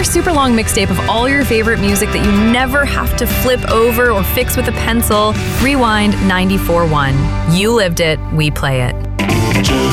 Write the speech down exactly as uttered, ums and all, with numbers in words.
your super long mixtape of all your favorite music that you never have to flip over or fix with a pencil, Rewind ninety-four point one. You lived it, we play it.